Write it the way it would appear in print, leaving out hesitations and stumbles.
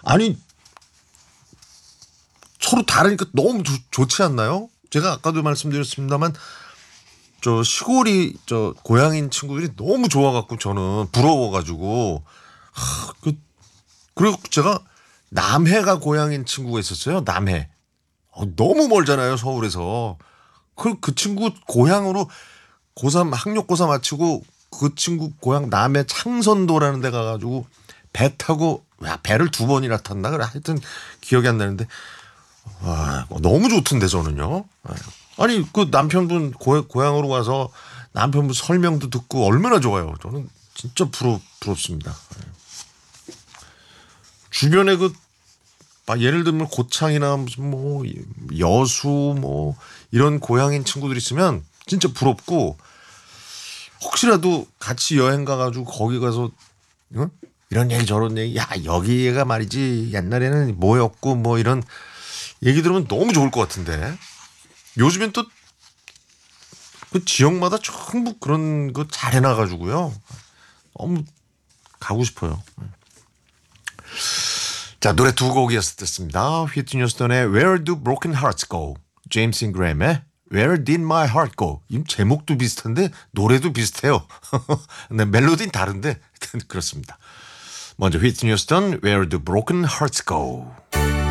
아니 서로 다르니까 너무 좋지 않나요? 제가 아까도 말씀드렸습니다만 저 시골이 저 고향인 친구들이 너무 좋아갖고 저는 부러워가지고 그리고 제가 남해가 고향인 친구가 있었어요. 남해. 너무 멀잖아요 서울에서. 그 친구 고향으로 고3 학력고사 마치고 그 친구 고향 남해 창선도라는 데 가가지고 배 타고 배를 2번이나 탔나 그래 하여튼 기억이 안 나는데 와 너무 좋던데 저는요. 아니 그 남편분 고향으로 가서 남편분 설명도 듣고 얼마나 좋아요. 저는 진짜 부럽습니다. 주변에 예를 들면 고창이나 무슨 뭐 여수 뭐 이런 고향인 친구들 있으면 진짜 부럽고 혹시라도 같이 여행 가가지고 거기 가서 응? 이런 얘기 저런 얘기 야 여기가 말이지 옛날에는 뭐였고 뭐 이런 얘기 들으면 너무 좋을 것 같은데 요즘엔 또 그 지역마다 전부 그런 거 잘 해놔가지고요 너무 가고 싶어요. 자 노래 2곡이었습니다. 휘트니 휴스턴의 Where Do Broken Hearts Go, 제임스 인그램의 Where Did My Heart Go. 이 제목도 비슷한데 노래도 비슷해요. 근데 멜로디는 다른데 그렇습니다. 먼저 휘트니 휴스턴 Where Do Broken Hearts Go.